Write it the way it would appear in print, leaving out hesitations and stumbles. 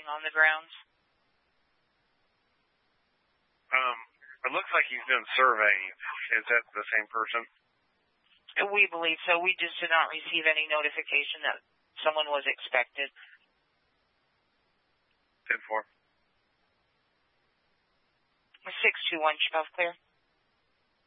on the grounds? It looks like he's doing surveying. Is that the same person? We believe so. We just did not receive any notification that someone was expected. 10-4. 621, 12 clear.